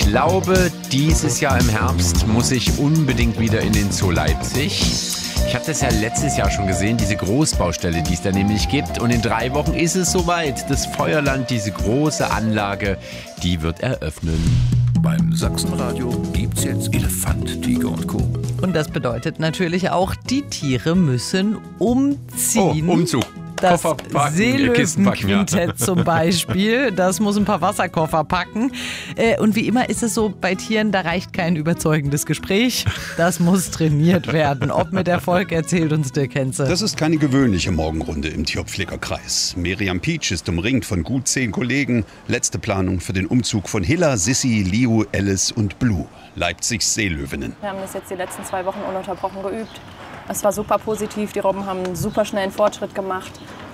glaube, dieses Jahr im Herbst muss ich unbedingt wieder in den Zoo Leipzig. Ich habe das ja letztes Jahr schon gesehen, diese Großbaustelle, die es da nämlich gibt. Und in 3 Wochen ist es soweit. Das Feuerland, diese große Anlage, die wird eröffnen. Beim Sachsenradio gibt's jetzt Elefant, Tiger und Co. Und das bedeutet natürlich auch, die Tiere müssen umziehen. Oh, Umzug. Das Koffer packen, Kisten packen, ja. Seelöwenquintett zum Beispiel, das muss ein paar Wasserkoffer packen. Und wie immer ist es so, bei Tieren, da reicht kein überzeugendes Gespräch. Das muss trainiert werden. Ob mit Erfolg, erzählt uns Dirk Henze. Das ist keine gewöhnliche Morgenrunde im Tierpflegerkreis. Miriam Pietsch ist umringt von gut 10 Kollegen. Letzte Planung für den Umzug von Hilla, Sissi, Leo, Alice und Blue, Leipzigs Seelöwinnen. Wir haben das jetzt die letzten 2 Wochen ununterbrochen geübt. Es war super positiv, die Robben haben einen super schnellen Fortschritt gemacht.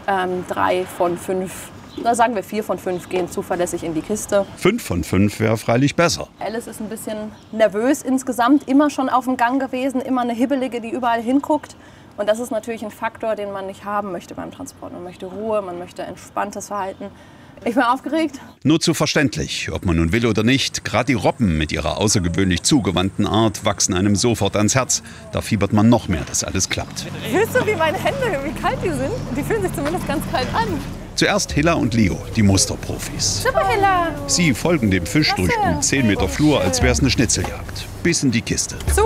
3 von 5, sagen wir 4 von 5 gehen zuverlässig in die Kiste. 5 von 5 wäre freilich besser. Alice ist ein bisschen nervös insgesamt, immer schon auf dem Gang gewesen, immer eine Hibbelige, die überall hinguckt. Und das ist natürlich ein Faktor, den man nicht haben möchte beim Transport. Man möchte Ruhe, man möchte entspanntes Verhalten. Ich bin aufgeregt. Nur zu verständlich, ob man nun will oder nicht. Gerade die Robben mit ihrer außergewöhnlich zugewandten Art wachsen einem sofort ans Herz. Da fiebert man noch mehr, dass alles klappt. Fühlst du, wie meine Hände, wie kalt die sind? Die fühlen sich zumindest ganz kalt an. Zuerst Hilla und Leo, die Musterprofis. Super, Hilla. Sie folgen dem Fisch durch gut 10 Meter Flur, als wäre es eine Schnitzeljagd. Bis in die Kiste. Zu.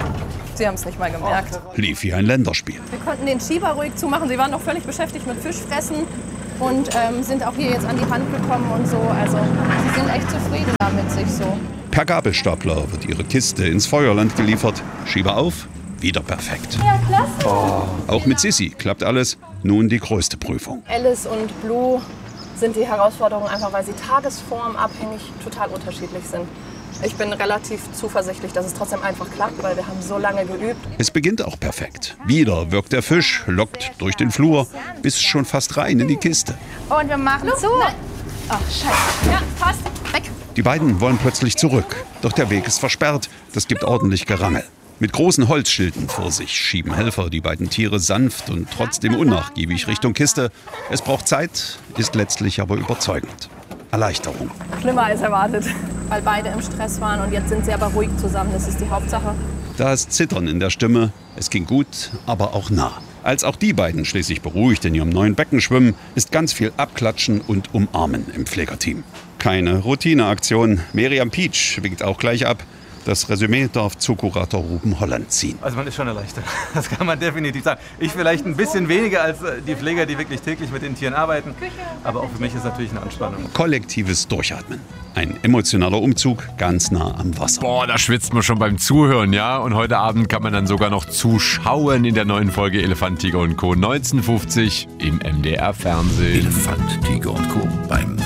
Sie haben es nicht mal gemerkt. Lief wie ein Länderspiel. Wir konnten den Schieber ruhig zumachen. Sie waren noch völlig beschäftigt mit Fischfressen und sind auch hier jetzt an die Hand gekommen und so. Also sie sind echt zufrieden damit sich so. Per Gabelstapler wird ihre Kiste ins Feuerland geliefert. Schieber auf, wieder perfekt. Ja, klasse. Auch mit Sissi klappt alles. Nun die größte Prüfung. Alice und Blue sind die Herausforderungen einfach, weil sie tagesformabhängig total unterschiedlich sind. Ich bin relativ zuversichtlich, dass es trotzdem einfach klappt, weil wir haben so lange geübt. Es beginnt auch perfekt. Wieder wirkt der Fisch, lockt durch den Flur, bis schon fast rein in die Kiste. Und wir machen zu. Ach, scheiße. Ja, passt. Weg. Die beiden wollen plötzlich zurück. Doch der Weg ist versperrt. Das gibt ordentlich Gerangel. Mit großen Holzschilden vor sich schieben Helfer die beiden Tiere sanft und trotzdem unnachgiebig Richtung Kiste. Es braucht Zeit, ist letztlich aber überzeugend. Erleichterung. Schlimmer als erwartet, weil beide im Stress waren und jetzt sind sie aber ruhig zusammen, das ist die Hauptsache. Da ist Zittern in der Stimme. Es ging gut, aber auch nah. Als auch die beiden schließlich beruhigt in ihrem neuen Becken schwimmen, ist ganz viel Abklatschen und Umarmen im Pflegerteam. Keine Routineaktion. Miriam Pietsch winkt auch gleich ab. Das Resümee darf Zookurator Ruben Holland ziehen. Also man ist schon erleichtert. Das kann man definitiv sagen. Ich vielleicht ein bisschen weniger als die Pfleger, die wirklich täglich mit den Tieren arbeiten. Aber auch für mich ist natürlich eine Anspannung. Kollektives Durchatmen. Ein emotionaler Umzug ganz nah am Wasser. Boah, da schwitzt man schon beim Zuhören, ja? Und heute Abend kann man dann sogar noch zuschauen in der neuen Folge Elefant, Tiger und Co. 1950 im MDR Fernsehen. Elefant, Tiger und Co. beim